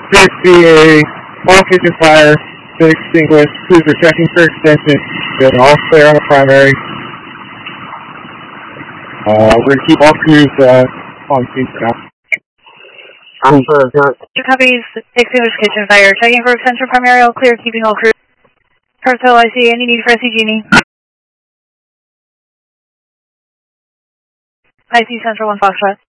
Appears to be a all kitchen fire, been extinguished. Please are checking for extension. Good, all clear on the primary. We're going to keep all crews on scene for now. Two copies, extinguished kitchen fire. Checking for extension primary, all clear, keeping all crews. Cartel, I see any need for SCG? I see Central 1 Foxtrot.